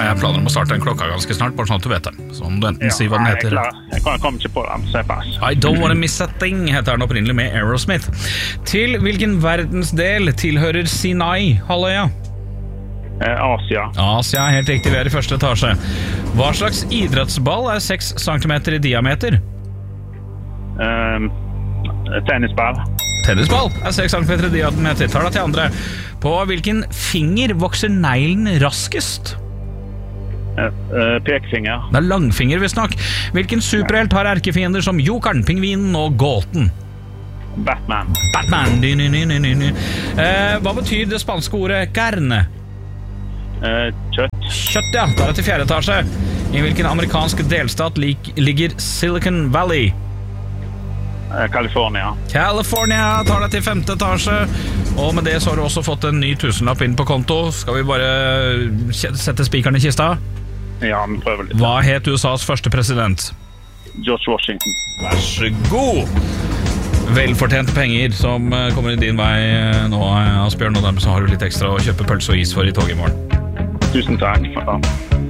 Jeg planer om å starte den klokka ganske snart, bare sånn at du vet det. Så om du enten sier hva den heter. Jeg kommer ikke på den, så jeg pass. I Don't Wanna Miss a Thing heter den opprinnelig med Aerosmith. Til hvilken verdensdel tilhører Sinai-halvøya? Asia. Asia, helt riktig, vi er i første etasje. Hva slags idrettsball er 6 cm i diameter? Tennisball. Tennisball er 6 cm i diameter. Tar deg til andre. På hvilken finger vokser neglen raskest? Pekefinger. Det er langfinger, visstnok. Hvilken superhelt har erkefiender som Jokeren, Pingvinen og Gåten? Batman. Batman. Hva betyr det spanske ordet carne? Kjøtt. Kjøtt, ja. Da er det til 4. etasje. I hvilken amerikansk delstat ligger Silicon Valley? California. California tar deg til 5. etasje. Og med det så har du også fått en ny tusenlapp inn på konto. Skal vi bare sette spikeren i kista? Ja, vi prøver litt. Hva het USAs første president? George Washington. Vær så god! Velfortjente penger som kommer i din vei nå, Asbjørn. Og dermed så har du litt ekstra å kjøpe pølse og is for i tog i morgen. Tusen takk. Ja.